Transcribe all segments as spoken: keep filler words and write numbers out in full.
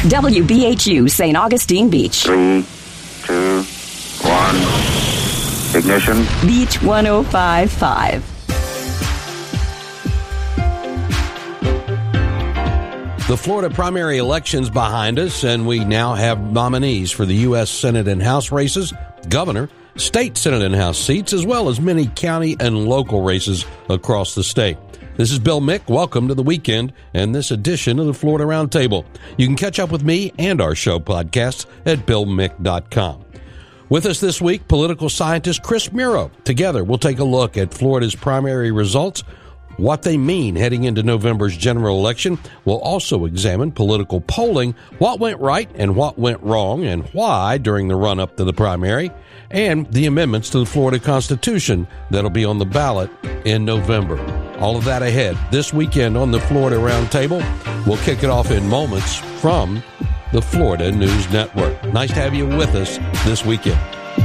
W B H U, Saint Augustine Beach. Three, two, one. Ignition. Beach one oh five point five. The Florida primary election's behind us, and we now have nominees for the U S Senate and House races, governor, state Senate and House seats, as well as many county and local races across the state. This is Bill Mick. Welcome to the weekend and this edition of the Florida Roundtable. You can catch up with me and our show podcasts at bill mick dot com. With us this week, political scientist Chris Muro. Together, we'll take a look at Florida's primary results, what they mean heading into November's general election. We'll also examine political polling, what went right and what went wrong, and why during the run-up to the primary, and the amendments to the Florida Constitution that'll be on the ballot in November. All of that ahead this weekend on the Florida Roundtable. We'll kick it off in moments from the Florida News Network. Nice to have you with us this weekend.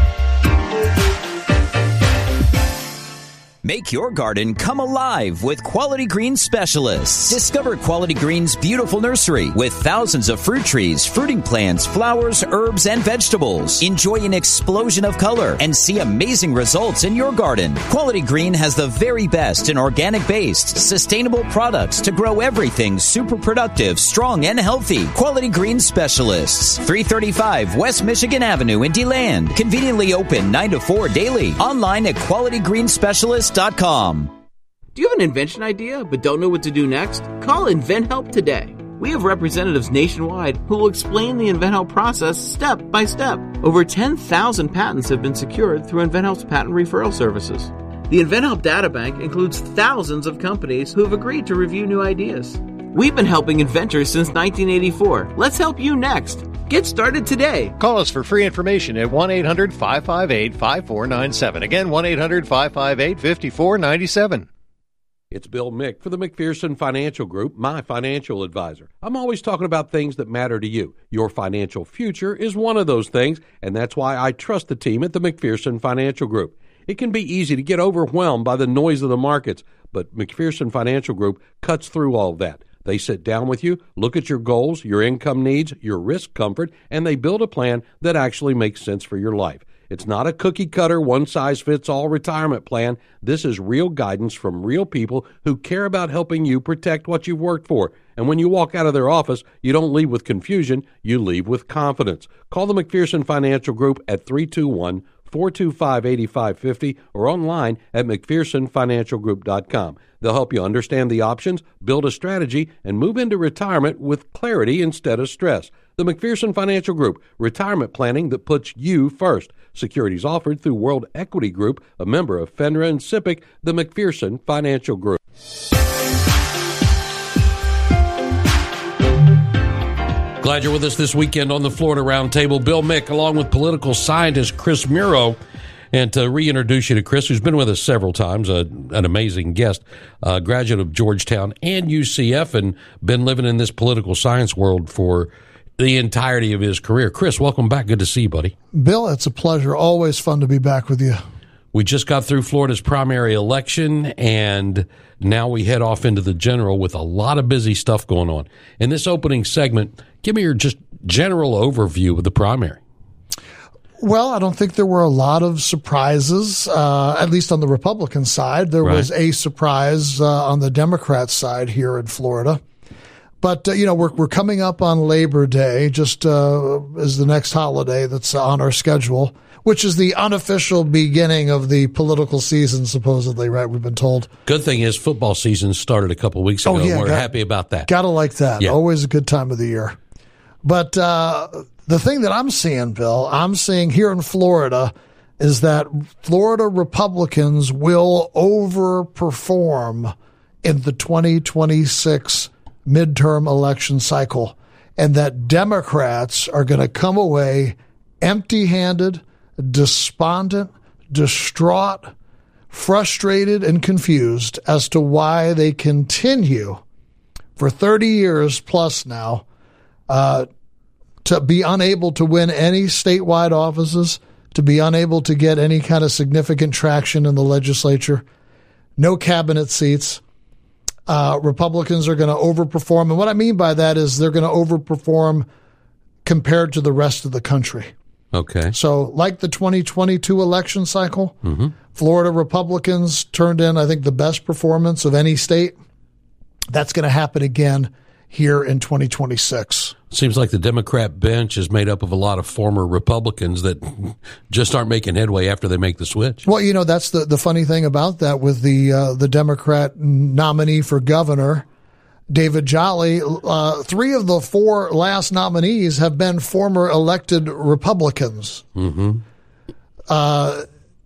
Make your garden come alive with Quality Green Specialists. Discover Quality Green's beautiful nursery with thousands of fruit trees, fruiting plants, flowers, herbs, and vegetables. Enjoy an explosion of color and see amazing results in your garden. Quality Green has the very best in organic-based, sustainable products to grow everything super productive, strong, and healthy. Quality Green Specialists. three thirty-five West Michigan Avenue in DeLand. Conveniently open nine to four daily. Online at quality green specialists dot com. Do you have an invention idea but don't know what to do next? Call InventHelp today. We have representatives nationwide who will explain the InventHelp process step by step. Over ten thousand patents have been secured through InventHelp's patent referral services. The InventHelp Databank includes thousands of companies who have agreed to review new ideas. We've been helping inventors since nineteen eighty-four. Let's help you next. Get started today. Call us for free information at one eight hundred five five eight five four nine seven. Again, one eight hundred five five eight five four nine seven. It's Bill Mick for the McPherson Financial Group, my financial advisor. I'm always talking about things that matter to you. Your financial future is one of those things, and that's why I trust the team at the McPherson Financial Group. It can be easy to get overwhelmed by the noise of the markets, but McPherson Financial Group cuts through all of that. They sit down with you, look at your goals, your income needs, your risk comfort, and they build a plan that actually makes sense for your life. It's not a cookie-cutter, one-size-fits-all retirement plan. This is real guidance from real people who care about helping you protect what you've worked for. And when you walk out of their office, you don't leave with confusion, you leave with confidence. Call the McPherson Financial Group at three two one, four two five, eight five five zero or online at mcpherson financial group dot com. They'll help you understand the options, build a strategy, and move into retirement with clarity instead of stress. The McPherson Financial Group, retirement planning that puts you first. Securities offered through World Equity Group, a member of FINRA and SIPC, the McPherson Financial Group. Glad you're with us this weekend on the Florida Roundtable. Bill Mick, along with political scientist Chris Muro. And to reintroduce you to Chris, who's been with us several times, uh, an amazing guest, uh, graduate of Georgetown and U C F, and been living in this political science world for the entirety of his career. Chris, welcome back. Good to see you, buddy. Bill, it's a pleasure. Always fun to be back with you. We just got through Florida's primary election, and now we head off into the general with a lot of busy stuff going on. In this opening segment, give me your just general overview of the primary. Well, I don't think there were a lot of surprises, uh, at least on the Republican side. There right. was a surprise uh, on the Democrat side here in Florida. But, uh, you know, we're we're coming up on Labor Day, just uh, as the next holiday that's on our schedule, which is the unofficial beginning of the political season, supposedly, right? We've been told. Good thing is football season started a couple weeks ago. Oh, yeah, and we're got, happy about that. Gotta like that. Yeah. Always a good time of the year. But uh, the thing that I'm seeing, Bill, I'm seeing here in Florida is that Florida Republicans will overperform in the twenty twenty-six midterm election cycle, and that Democrats are going to come away empty-handed, despondent, distraught, frustrated, and confused as to why they continue for thirty years plus now uh, to be unable to win any statewide offices, to be unable to get any kind of significant traction in the legislature, no cabinet seats. Uh, Republicans are going to overperform. And what I mean by that is they're going to overperform compared to the rest of the country. Okay. So like the twenty twenty-two election cycle, mm-hmm. Florida Republicans turned in, I think, the best performance of any state. That's going to happen again here in twenty twenty-six. Seems like the Democrat bench is made up of a lot of former Republicans that just aren't making headway after they make the switch. Well, you know, that's the, the funny thing about that with the uh, the Democrat nominee for governor, David Jolly. Uh, three of the four last nominees have been former elected Republicans. Mm-hmm. Uh,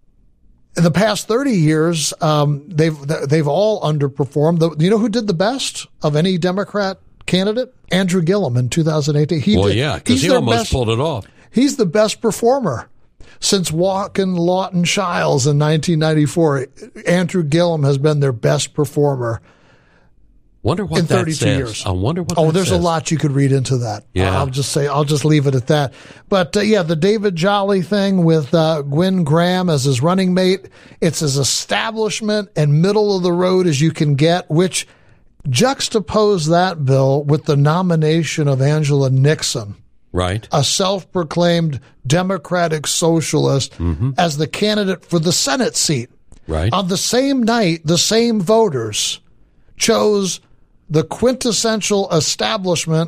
in the past thirty years, um, they've they've all underperformed. The, you know who did the best of any Democrat candidate? Andrew Gillum in two thousand eighteen. He well, did, yeah, because he almost best, pulled it off. He's the best performer since Walken Lawton Shiles in nineteen ninety-four. Andrew Gillum has been their best performer. Wonder what in that thirty-two says. years. I wonder what. Oh, that there's says. a lot you could read into that. Yeah, I'll just say I'll just leave it at that. But uh, yeah, the David Jolly thing with uh, Gwen Graham as his running mate, it's as establishment and middle of the road as you can get. Which juxtapose that, Bill, with the nomination of Angela Nixon, right, a self-proclaimed Democratic socialist, mm-hmm. as the candidate for the Senate seat. Right. On the same night, the same voters chose the quintessential establishment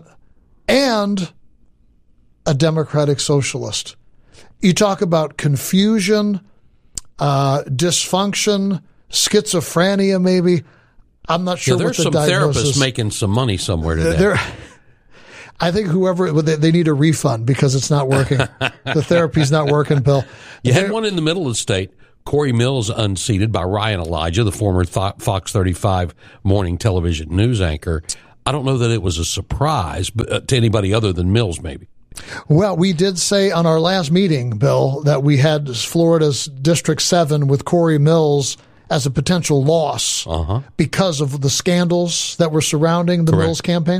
and a Democratic socialist. You talk about confusion, uh, dysfunction, schizophrenia, maybe. I'm not sure yeah, what the there's some diagnosis. therapists making some money somewhere today. There, I think whoever they, they need a refund because it's not working. The therapy's not working, Bill. You They're, had one in the middle of the state. Corey Mills unseated by Ryan Elijah, the former Fox thirty-five morning television news anchor. I don't know that it was a surprise but, uh, to anybody other than Mills, maybe. Well, we did say on our last meeting, Bill, that we had Florida's District seven with Corey Mills as a potential loss uh-huh. because of the scandals that were surrounding the Correct. Mills campaign.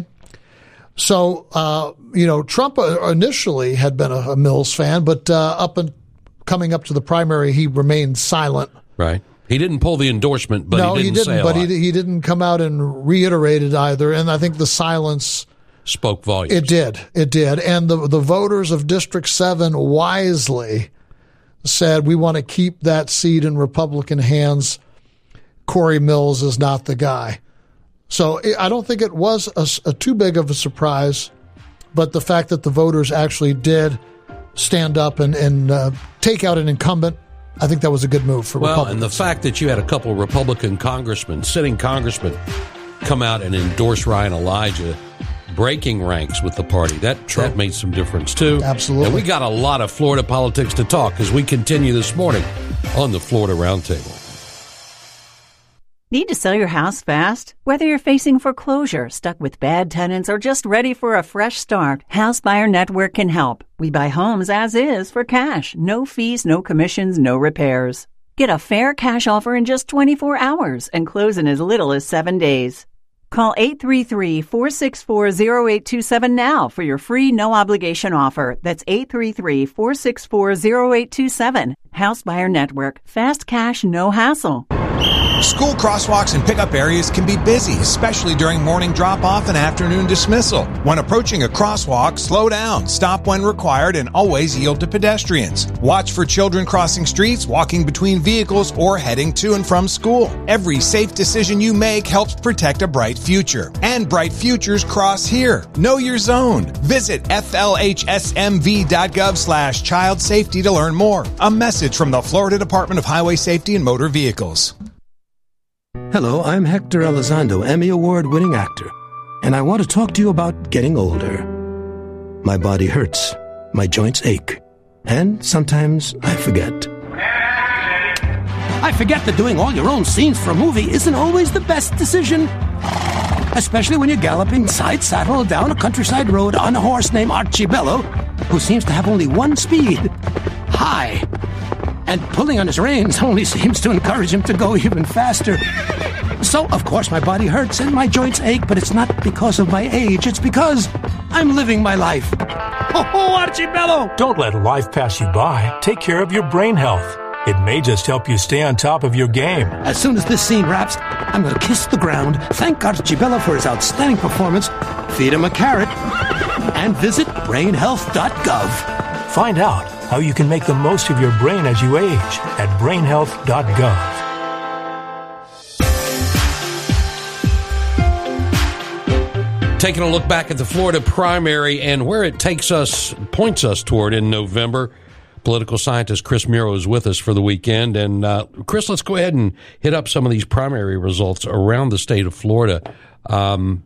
So, uh, you know, Trump initially had been a, a Mills fan, but uh, up and coming up to the primary, he remained silent. Right. He didn't pull the endorsement, but no, he didn't, he didn't say a but lot. he, he didn't come out and reiterate it either. And I think the silence spoke volumes. It did. It did. And the the voters of District seven wisely said, we want to keep that seat in Republican hands. Corey Mills is not the guy. So I don't think it was a, a too big of a surprise, but the fact that the voters actually did stand up and, and uh, take out an incumbent, I think that was a good move for well, Republicans. and the fact that you had a couple of Republican congressmen, sitting congressmen, come out and endorse Ryan Elijah, breaking ranks with the party, that, that made some difference too. Absolutely. And we got a lot of Florida politics to talk as we continue this morning on the Florida Roundtable. Need to sell your house fast? Whether you're facing foreclosure, stuck with bad tenants, or just ready for a fresh start, House Buyer Network can help. We buy homes as is for cash. No fees, no commissions, no repairs. Get a fair cash offer in just twenty-four hours and close in as little as seven days. Call eight three three, four six four, zero eight two seven now for your free no-obligation offer. That's eight three three, four six four, zero eight two seven. House Buyer Network. Fast cash, no hassle. School crosswalks and pickup areas can be busy, especially during morning drop-off and afternoon dismissal. When approaching a crosswalk, slow down, stop when required, and always yield to pedestrians. Watch for children crossing streets, walking between vehicles, or heading to and from school. Every safe decision you make helps protect a bright future. And bright futures cross here. Know your zone. Visit F L H S M V dot gov slash child safety to learn more. A message from the Florida Department of Highway Safety and Motor Vehicles. Hello, I'm Hector Elizondo, Emmy Award-winning actor, and I want to talk to you about getting older. My body hurts, my joints ache, and sometimes I forget. I forget that doing all your own scenes for a movie isn't always the best decision. Especially when you're galloping side saddle down a countryside road on a horse named Archibello, who seems to have only one speed, high. And pulling on his reins only seems to encourage him to go even faster. So, of course, my body hurts and my joints ache, but it's not because of my age. It's because I'm living my life. Oh, Archibello! Don't let life pass you by. Take care of your brain health. It may just help you stay on top of your game. As soon as this scene wraps, I'm going to kiss the ground, thank Archibello for his outstanding performance, feed him a carrot, And visit brain health dot gov. Find out how you can make the most of your brain as you age at brain health dot gov. Taking a look back at the Florida primary and where it takes us, points us toward in November. Political scientist Chris Muro is with us for the weekend. And, uh, Chris, let's go ahead and hit up some of these primary results around the state of Florida. Um,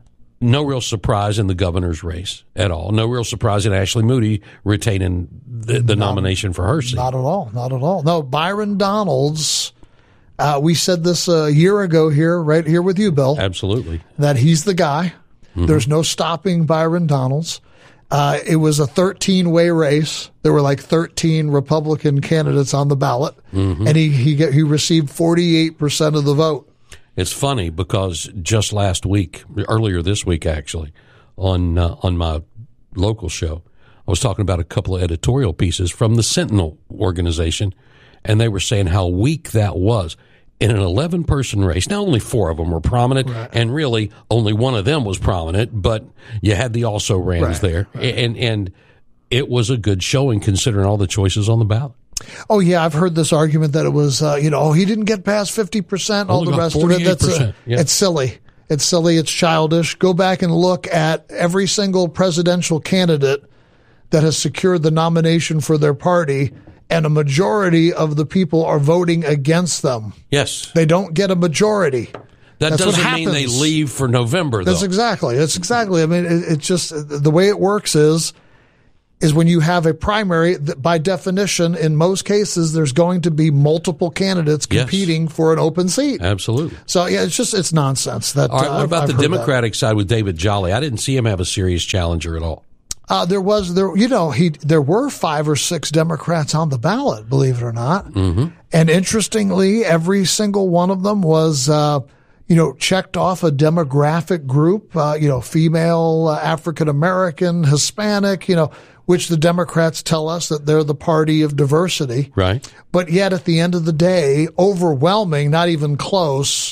no real surprise in the governor's race at all. No real surprise in Ashley Moody retaining the, the not, nomination for her seat. Not at all. Not at all. No, Byron Donalds, uh, we said this a year ago here, right here with you, Bill. Absolutely. That he's the guy. Mm-hmm. There's no stopping Byron Donalds. Uh, it was a thirteen-way race. There were like thirteen Republican candidates on the ballot, mm-hmm. and he he, get, he received forty-eight percent of the vote. It's funny because just last week, earlier this week actually, on uh, on my local show, I was talking about a couple of editorial pieces from the Sentinel organization, and they were saying how weak that was. In an eleven-person race, now only four of them were prominent, right. and really only one of them was prominent, but you had the also-rans right. there, right. and and it was a good showing considering all the choices on the ballot. Oh, yeah, I've heard this argument that it was, uh, you know, oh, he didn't get past fifty percent, all the rest of it. That's uh, yeah. It's silly. It's silly. It's childish. Go back and look at every single presidential candidate that has secured the nomination for their party, and a majority of the people are voting against them. Yes. They don't get a majority. That That's doesn't mean they leave for November, though. That's exactly. That's exactly. I mean, it, it's just the way it works is is when you have a primary, by definition, in most cases, there's going to be multiple candidates competing yes. for an open seat. Absolutely. So, yeah, it's just it's nonsense. That, all right, what uh, about I've, the I've Democratic side with David Jolly? I didn't see him have a serious challenger at all. Uh, there was there, you know, he there were five or six Democrats on the ballot, believe it or not, mm-hmm. and interestingly, every single one of them was, uh, you know, checked off a demographic group, uh, you know, female, uh, African American, Hispanic, you know, which the Democrats tell us that they're the party of diversity, right? But yet, at the end of the day, overwhelming, not even close,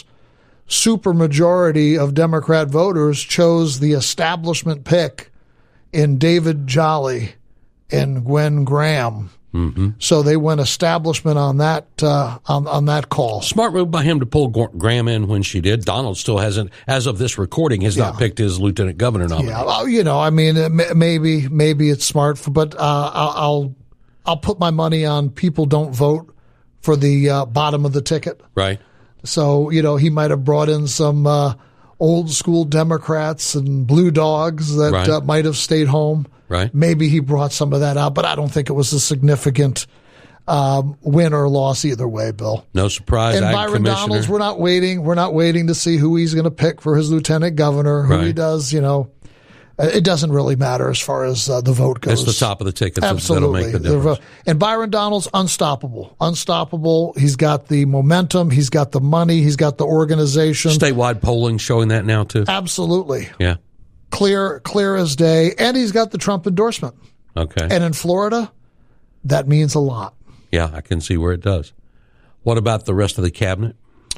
supermajority of Democrat voters chose the establishment pick in David Jolly and Gwen Graham. Mm-hmm. So they went establishment on that uh, on on that call. Smart move by him to pull Graham in when she did. Donald still hasn't, as of this recording, has yeah. not picked his lieutenant governor nominee. Yeah, well, you know, I mean, maybe maybe it's smart, for, but uh, I'll I'll put my money on people don't vote for the uh, bottom of the ticket. Right. So you know, he might have brought in some Uh, old school Democrats and blue dogs that right. uh, might have stayed home. Right. Maybe he brought some of that out, but I don't think it was a significant um, win or loss either way, Bill. No surprise. And Byron Donalds, we're not waiting. We're not waiting to see who he's going to pick for his lieutenant governor, who right. he does, you know. It doesn't really matter as far as uh, the vote goes. It's the top of the ticket Absolutely. that'll make the difference. And Byron Donalds, unstoppable. Unstoppable. He's got the momentum. He's got the money. He's got the organization. Statewide polling showing that now, too? Absolutely. Yeah. Clear, clear as day. And he's got the Trump endorsement. Okay. And in Florida, that means a lot. Yeah, I can see where it does. What about the rest of the cabinet?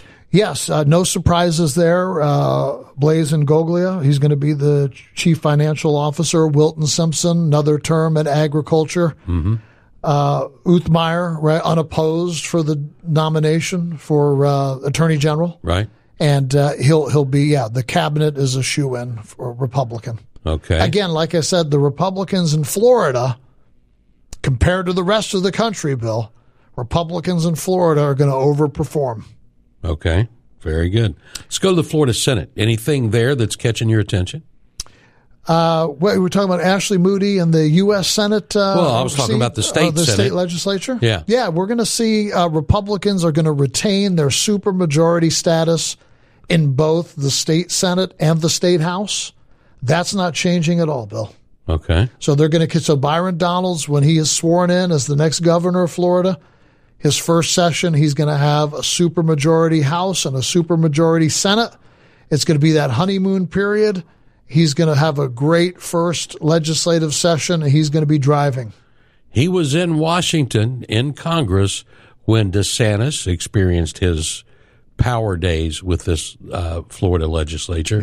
Yes, uh, no surprises there. Uh, Blaise Ingoglia, he's going to be the chief financial officer. Wilton Simpson, another term at agriculture. Mm-hmm. Uh, Uthmeyer, right, unopposed for the nomination for uh, attorney general. Right. And uh, he'll he'll be, yeah, the cabinet is a shoo-in for Republican. Okay. Again, like I said, the Republicans in Florida, compared to the rest of the country, Bill, Republicans in Florida are going to overperform. Okay, very good. Let's go to the Florida Senate. Anything there that's catching your attention? Uh, we were talking about Ashley Moody and the U S Senate. Uh, well, I was talking seat, about the state uh, the Senate. state legislature. Yeah, yeah, we're going to see uh, Republicans are going to retain their supermajority status in both the state Senate and the state House. That's not changing at all, Bill. Okay. So they're going to. So Byron Donalds, when he is sworn in as the next governor of Florida, his first session, he's going to have a supermajority House and a supermajority Senate. It's going to be that honeymoon period. He's going to have a great first legislative session, and he's going to be driving. He was in Washington in Congress when DeSantis experienced his power days with this uh, Florida legislature. Yeah.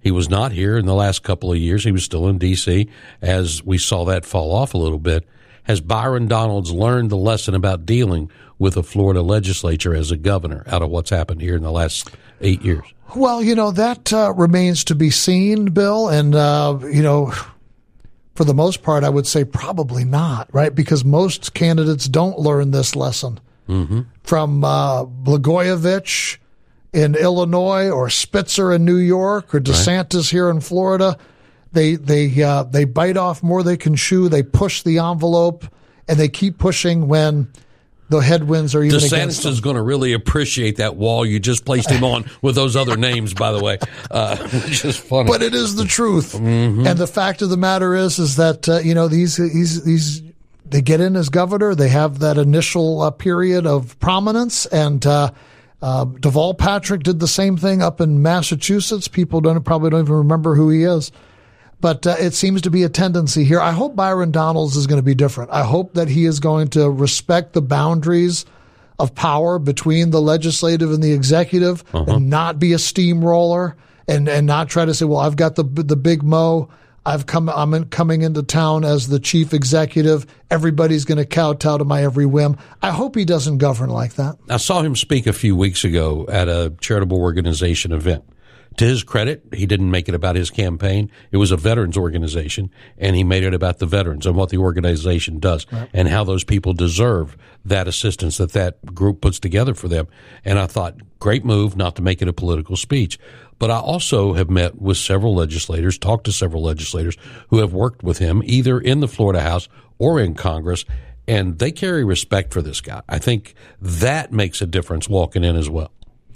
He was not here in the last couple of years. He was still in D C as we saw that fall off a little bit. Has Byron Donalds learned the lesson about dealing with the Florida legislature as a governor out of what's happened here in the last eight years? Well, you know, that uh, remains to be seen, Bill. And, uh, you know, for the most part, I would say probably not, right? Because most candidates don't learn this lesson. Mm-hmm. From uh, Blagojevich in Illinois or Spitzer in New York or DeSantis right. here in Florida, they they uh, they bite off more they can chew. They push the envelope, and they keep pushing when the headwinds are even DeSantis against them. is going to really appreciate that wall you just placed him on with those other names, by the way. Uh, just funny. But it is the truth. Mm-hmm. And the fact of the matter is, is that, uh, you know, these, these, these, they get in as governor. They have that initial uh, period of prominence. And, uh, uh, Deval Patrick did the same thing up in Massachusetts. People don't probably don't even remember who he is. But uh, it seems to be a tendency here. I hope Byron Donalds is going to be different. I hope that he is going to respect the boundaries of power between the legislative and the executive uh-huh. and not be a steamroller and, and not try to say, well, I've got the the big mo. I've come, I'm in, coming into town as the chief executive. Everybody's going to kowtow to my every whim. I hope he doesn't govern like that. I saw him speak a few weeks ago at a charitable organization event. To his credit, he didn't make it about his campaign. It was a veterans organization, and he made it about the veterans and what the organization does right. and how those people deserve that assistance that that group puts together for them. And I thought, great move not to make it a political speech. But I also have met with several legislators, talked to several legislators who have worked with him either in the Florida House or in Congress, and they carry respect for this guy. I think that makes a difference walking in as well.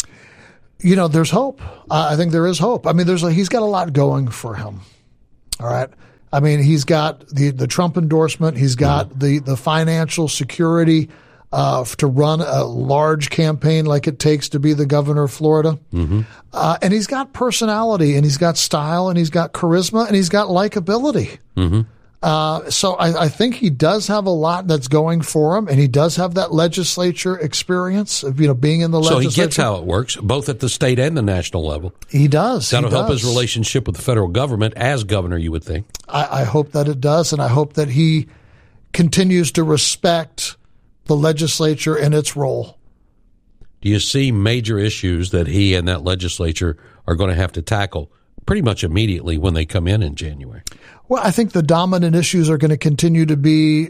You know, there's hope. Uh, I think there is hope. I mean, there's a, he's got a lot going for him. All right. I mean, he's got the, the Trump endorsement. He's got mm-hmm. the, the financial security uh, to run a large campaign like it takes to be the governor of Florida. Mm-hmm. Uh, and he's got personality, and he's got style, and he's got charisma, and he's got likability. Mm-hmm. Uh, so I, I think he does have a lot that's going for him, and he does have that legislature experience of, you know, being in the so legislature. So he gets how it works, both at the state and the national level. He does. That'll he help does. his relationship with the federal government as governor, you would think. I, I hope that it does, and I hope that he continues to respect the legislature and its role. Do you see major issues that he and that legislature are going to have to tackle pretty much immediately when they come in in January? Well, I think the dominant issues are going to continue to be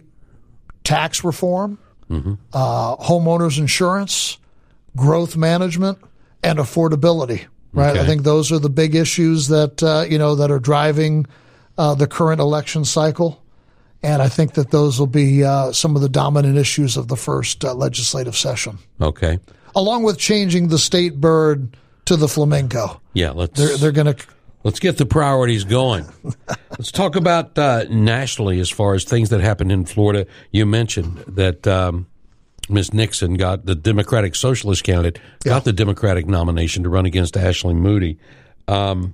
tax reform, mm-hmm. uh, homeowners insurance, growth management, and affordability. Right? Okay. I think those are the big issues that uh, you know that are driving uh, the current election cycle, and I think that those will be uh, some of the dominant issues of the first uh, legislative session. Okay, along with changing the state bird to the flamingo. Yeah, let's. They're, they're going to. Let's get the priorities going. Let's talk about uh, nationally as far as things that happened in Florida. You mentioned that um, Miz Nixon got the Democratic Socialist candidate, yeah. got the Democratic nomination to run against Ashley Moody. Um,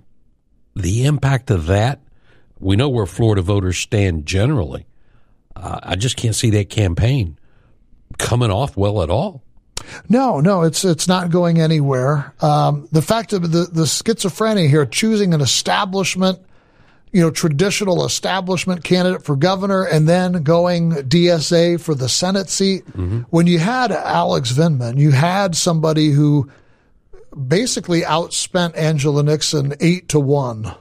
the impact of that, we know where Florida voters stand generally. Uh, I just can't see that campaign coming off well at all. No, no, it's it's not going anywhere. Um, the fact of the, the schizophrenia here, choosing an establishment, you know, traditional establishment candidate for governor and then going D S A for the Senate seat. Mm-hmm. When you had Alex Vindman, you had somebody who basically outspent Angela Nixon eight to one.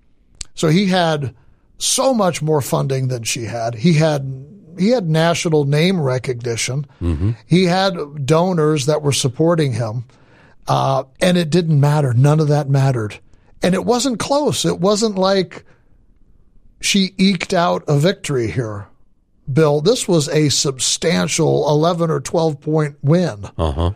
So he had so much more funding than she had. He had He had national name recognition. Mm-hmm. He had donors that were supporting him. Uh, and it didn't matter. None of that mattered. And it wasn't close. It wasn't like she eked out a victory here, Bill. This was a substantial eleven or twelve point win. Uh-huh.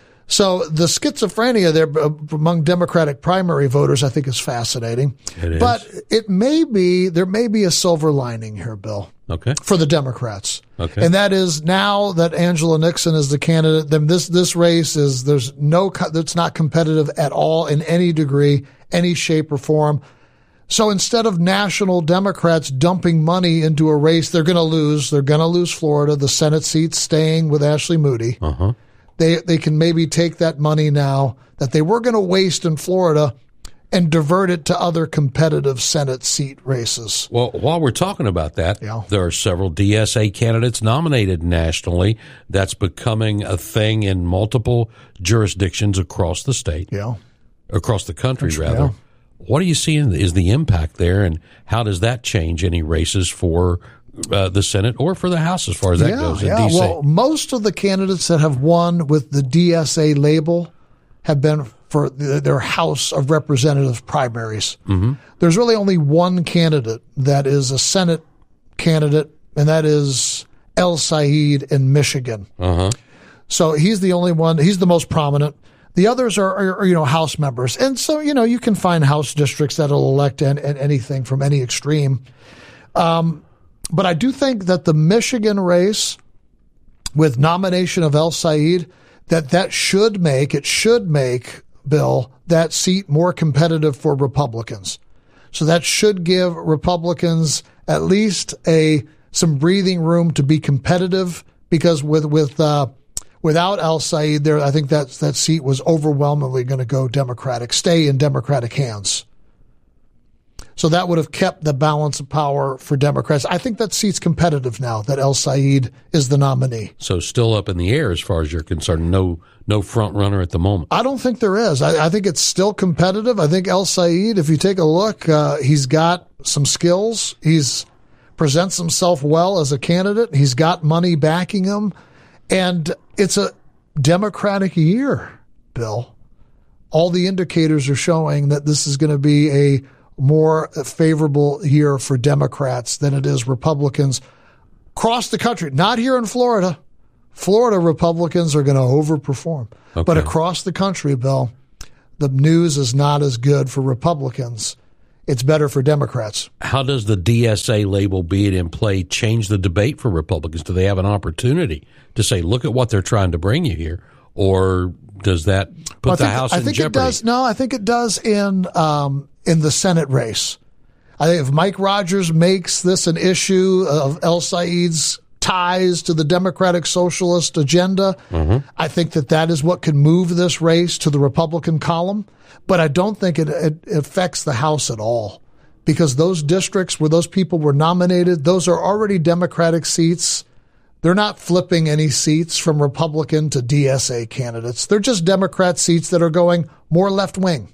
So the schizophrenia there among Democratic primary voters, I think, is fascinating. It is. But it may be, there may be a silver lining here, Bill. Okay. For the Democrats. Okay. And that is now that Angela Nixon is the candidate, then this, this race is, there's no, it's not competitive at all in any degree, any shape or form. So instead of national Democrats dumping money into a race they're going to lose, they're going to lose Florida, the Senate seat's staying with Ashley Moody. Uh-huh. They they can maybe take that money now that they were going to waste in Florida and divert it to other competitive Senate seat races. Well, while we're talking about that, yeah. there are several D S A candidates nominated nationally. That's becoming a thing in multiple jurisdictions across the state. Yeah. Across the country, Country, rather. yeah. What are you seeing is the impact there, and how does that change any races for uh, the Senate or for the House as far as that yeah, goes in yeah. D C? Well, most of the candidates that have won with the D S A label have been for the, their House of Representatives primaries. Mm-hmm. There's really only one candidate that is a Senate candidate, and that is El Said in Michigan. Uh-huh. So he's the only one. He's the most prominent. The others are, are, are, you know, House members. And so, you know, you can find House districts that'll elect an, an anything from any extreme. Um, but I do think that the Michigan race with nomination of El Said, that that should make, it should make, Bill, that seat more competitive for Republicans. So that should give Republicans at least a some breathing room to be competitive, because with with uh, without El Said there, I think that that seat was overwhelmingly going to go Democratic, stay in Democratic hands. So that would have kept the balance of power for Democrats. I think that seat's competitive now that El Said is the nominee. So still up in the air as far as you're concerned. No no front runner at the moment. I don't think there is. I, I think it's still competitive. I think El Said, if you take a look, uh, he's got some skills. He's presents himself well as a candidate. He's got money backing him. And it's a Democratic year, Bill. All the indicators are showing that this is going to be a more favorable year for Democrats than it is Republicans across the country. Not here in Florida. Florida Republicans are going to overperform. Okay. But across the country, Bill, the news is not as good for Republicans. It's better for Democrats. How does the D S A label, be it in play, change the debate for Republicans? Do they have an opportunity to say, look at what they're trying to bring you here? Or does that put well, the think, House I in think jeopardy? It does, no, I think it does in um, in the Senate race. I think if Mike Rogers makes this an issue of El Said's ties to the Democratic Socialist agenda, mm-hmm. I think that that is what can move this race to the Republican column. But I don't think it, it affects the House at all, because those districts where those people were nominated, those are already Democratic seats. They're not flipping any seats from Republican to D S A candidates. They're just Democrat seats that are going more left wing.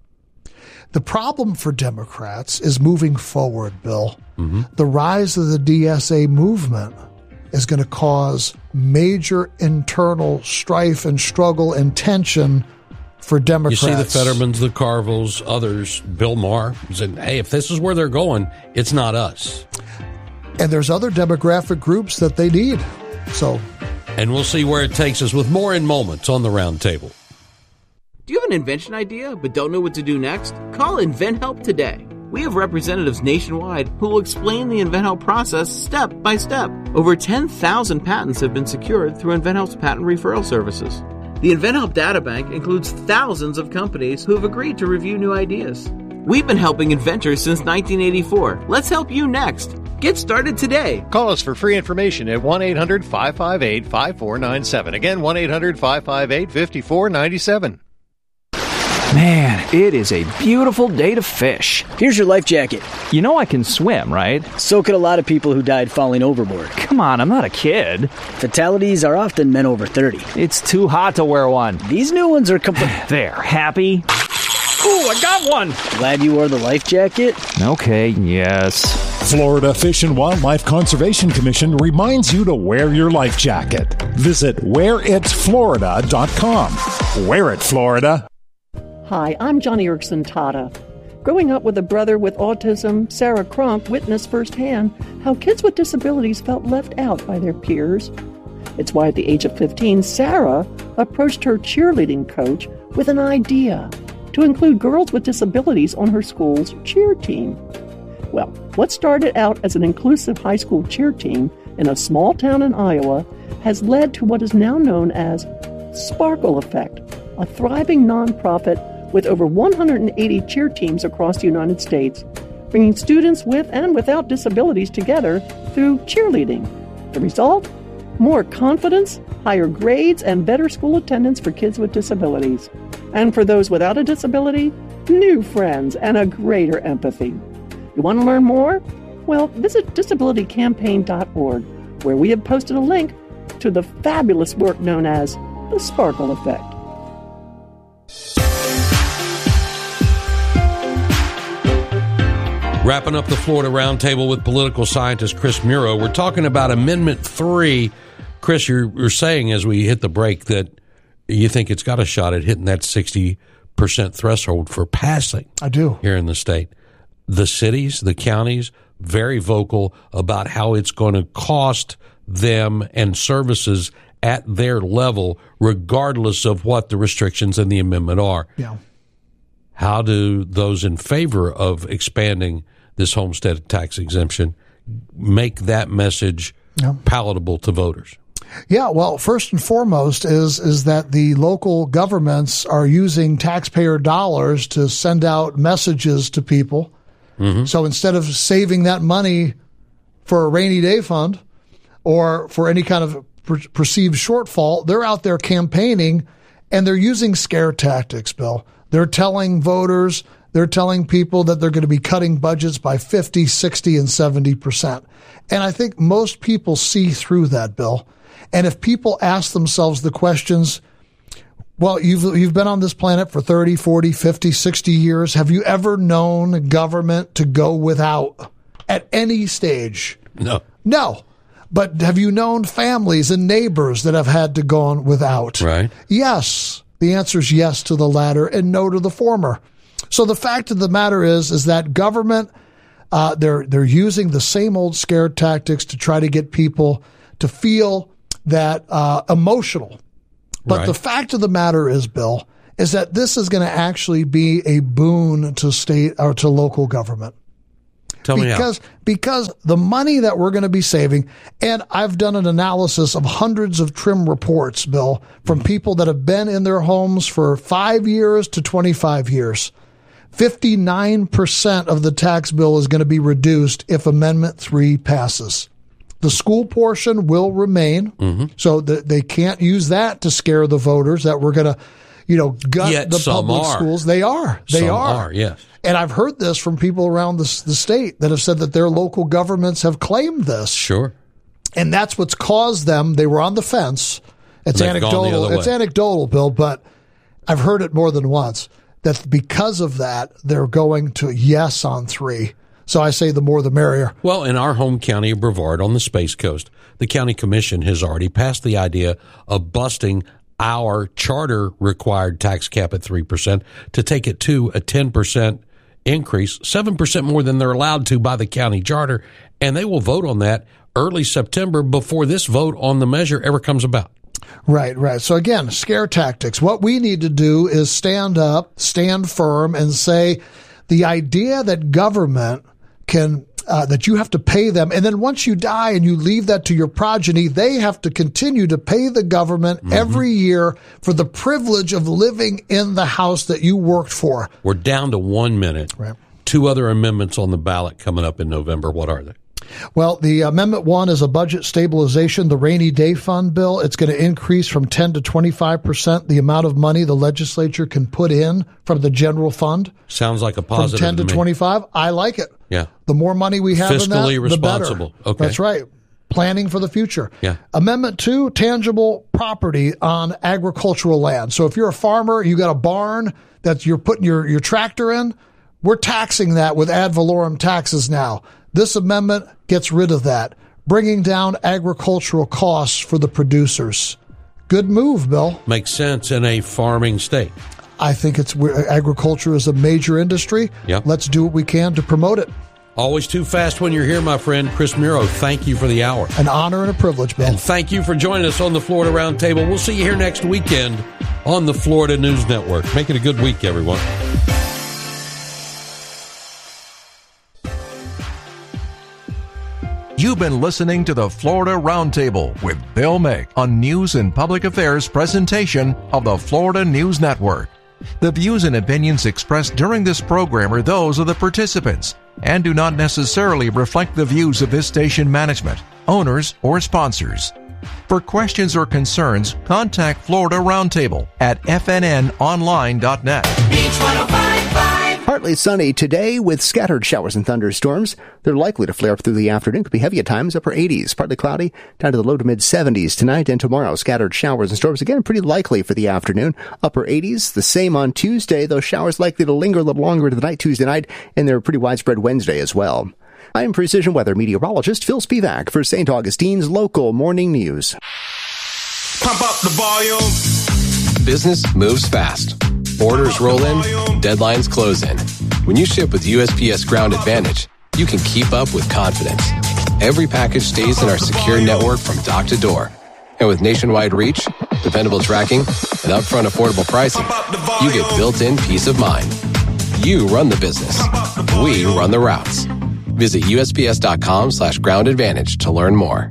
The problem for Democrats is moving forward, Bill. Mm-hmm. The rise of the D S A movement is going to cause major internal strife and struggle and tension for Democrats. You see the Fettermans, the Carvilles, others, Bill Maher, said, hey, if this is where they're going, it's not us. And there's other demographic groups that they need. So, and we'll see where it takes us with more in moments on the round table. Do you have an invention idea but don't know what to do next? Call InventHelp today. We have representatives nationwide who will explain the InventHelp process step by step. Over ten thousand patents have been secured through InventHelp's patent referral services. The InventHelp databank includes thousands of companies who have agreed to review new ideas. We've been helping inventors since nineteen eighty-four. Let's help you next. Get started today. Call us for free information at one eight hundred five five eight five four nine seven. Again, one eight hundred five five eight five four nine seven. Man, it is a beautiful day to fish. Here's your life jacket. You know I can swim, right? So could a lot of people who died falling overboard. Come on, I'm not a kid. Fatalities are often men over thirty. It's too hot to wear one. These new ones are complete. There, happy? Ooh, I got one! Glad you wore the life jacket? Okay, yes. Florida Fish and Wildlife Conservation Commission reminds you to wear your life jacket. Visit wear it florida dot com. Wear it, Florida. Hi, I'm Johnny Erickson Tata. Growing up with a brother with autism, Sarah Crump witnessed firsthand how kids with disabilities felt left out by their peers. It's why at the age of fifteen, Sarah approached her cheerleading coach with an idea to include girls with disabilities on her school's cheer team. Well, what started out as an inclusive high school cheer team in a small town in Iowa has led to what is now known as Sparkle Effect, a thriving nonprofit with over one hundred eighty cheer teams across the United States, bringing students with and without disabilities together through cheerleading. The result? More confidence, higher grades, and better school attendance for kids with disabilities. And for those without a disability, new friends, and a greater empathy. You want to learn more? Well, visit disability campaign dot org, where we have posted a link to the fabulous work known as the Sparkle Effect. Wrapping up the Florida Roundtable with political scientist Chris Muro, we're talking about Amendment three. Chris, you're, you're saying as we hit the break that you think it's got a shot at hitting that sixty percent threshold for passing. I do. Here in the state. The cities, the counties, very vocal about how it's going to cost them and services at their level, regardless of what the restrictions in the amendment are. Yeah. How do those in favor of expanding this homestead tax exemption make that message yeah. palatable to voters? Yeah, well, first and foremost is is that the local governments are using taxpayer dollars to send out messages to people. Mm-hmm. So instead of saving that money for a rainy day fund or for any kind of per- perceived shortfall, they're out there campaigning and they're using scare tactics, Bill. They're telling voters, they're telling people that they're going to be cutting budgets by fifty, sixty, and seventy percent. And I think most people see through that, Bill. And if people ask themselves the questions, well, you've you've been on this planet for thirty, forty, fifty, sixty years. Have you ever known government to go without at any stage? No. No. But have you known families and neighbors that have had to go on without? Right. Yes. The answer is yes to the latter and no to the former. So the fact of the matter is, is that government, uh, they're they're using the same old scare tactics to try to get people to feel that uh, emotional. But right. the fact of the matter is, Bill, is that this is going to actually be a boon to state or to local government. Tell me because, how. Because the money that we're going to be saving, and I've done an analysis of hundreds of trim reports, Bill, from people that have been in their homes for five years to twenty-five years. fifty-nine percent of the tax bill is going to be reduced if Amendment three passes. The school portion will remain, mm-hmm. so that they can't use that to scare the voters that we're going to, you know, gut Yet the some public are. schools. They are. They some are. are. Yes. And I've heard this from people around the, the state that have said that their local governments have claimed this. Sure. And that's what's caused them. They were on the fence. It's They've anecdotal. It's anecdotal, Bill, but I've heard it more than once that because of that, they're going to yes on three. So I say the more the merrier. Well, in our home county of Brevard on the Space Coast, the county commission has already passed the idea of busting our charter required tax cap at three percent to take it to a ten percent increase, seven percent more than they're allowed to by the county charter. And they will vote on that early September before this vote on the measure ever comes about. Right, right. So again, scare tactics. What we need to do is stand up, stand firm, and say the idea that government can uh, that you have to pay them, and then once you die and you leave that to your progeny, they have to continue to pay the government mm-hmm. every year for the privilege of living in the house that you worked for. We're down to one minute. Right. Two other amendments on the ballot coming up in November. What are they? Well, the Amendment one is a budget stabilization, the rainy day fund bill. It's going to increase from ten to twenty-five percent the amount of money the legislature can put in from the general fund. Sounds like a positive. From ten to, to twenty-five. I like it. Yeah. The more money we have Fiscally in that, responsible. the better. Okay. That's right. Planning for the future. Yeah. Amendment two, tangible property on agricultural land. So if you're a farmer, you got a barn that you're putting your, your tractor in, we're taxing that with ad valorem taxes now. This amendment gets rid of that, bringing down agricultural costs for the producers. Good move, Bill. Makes sense in a farming state. I think it's agriculture is a major industry. Yep. Let's do what we can to promote it. Always too fast when you're here, my friend. Chris Muro, thank you for the hour. An honor and a privilege, Bill. And thank you for joining us on the Florida Roundtable. We'll see you here next weekend on the Florida News Network. Make it a good week, everyone. You've been listening to the Florida Roundtable with Bill Mick on News and Public Affairs presentation of the Florida News Network. The views and opinions expressed during this program are those of the participants and do not necessarily reflect the views of this station management, owners, or sponsors. For questions or concerns, contact Florida Roundtable at f n n online dot net. Beach one oh five point five Partly sunny today with scattered showers and thunderstorms. They're likely to flare up through the afternoon. Could be heavy at times, upper eighties. Partly cloudy, down to the low to mid seventies tonight and tomorrow. Scattered showers and storms again, pretty likely for the afternoon. Upper eighties. The same on Tuesday, though showers likely to linger a little longer into the night Tuesday night, and they're pretty widespread Wednesday as well. I'm Precision Weather Meteorologist Phil Spivak for Saint Augustine's Local Morning News. Pump up the volume. Business moves fast. Orders roll in, deadlines close in. When you ship with U S P S Ground Advantage, you can keep up with confidence. Every package stays in our secure network from dock to door. And with nationwide reach, dependable tracking, and upfront affordable pricing, you get built-in peace of mind. You run the business. We run the routes. Visit USPS.com slash ground advantage to learn more.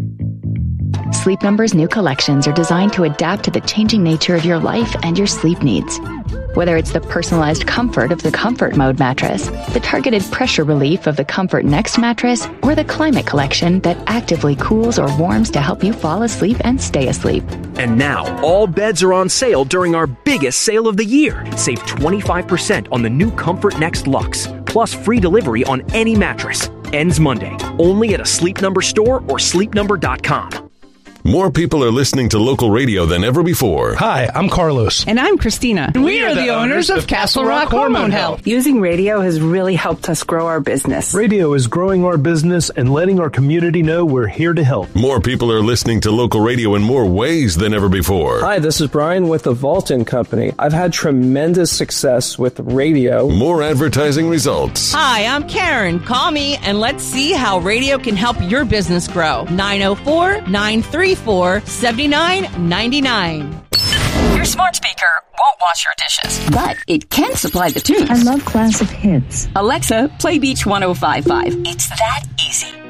Sleep Number's new collections are designed to adapt to the changing nature of your life and your sleep needs. Whether it's the personalized comfort of the Comfort Mode mattress, the targeted pressure relief of the Comfort Next mattress, or the Climate Collection that actively cools or warms to help you fall asleep and stay asleep. And now, all beds are on sale during our biggest sale of the year. Save twenty-five percent on the new Comfort Next Luxe, plus free delivery on any mattress. Ends Monday, only at a Sleep Number store or sleep number dot com. More people are listening to local radio than ever before. Hi, I'm Carlos. And I'm Christina. We, we are, are the, the owners of Castle Rock Hormone Health. Using radio has really helped us grow our business. Radio is growing our business and letting our community know we're here to help. More people are listening to local radio in more ways than ever before. Hi, this is Brian with the Vaulton Company. I've had tremendous success with radio. More advertising results. Hi, I'm Karen. Call me and let's see how radio can help your business grow. nine oh four, nine three four, seven nine nine nine. Your smart speaker won't wash your dishes, but it can supply the tunes. I love classic hits. Alexa, play Beach one oh five point five. It's that easy.